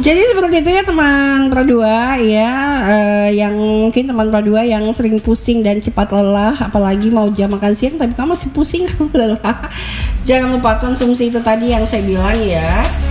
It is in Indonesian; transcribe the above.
Jadi seperti itu ya teman Pro2 ya, yang mungkin teman Pro2 yang sering pusing dan cepat lelah, apalagi mau jam makan siang tapi kamu masih pusing kamu lelah. Jangan lupa konsumsi itu tadi yang saya bilang ya.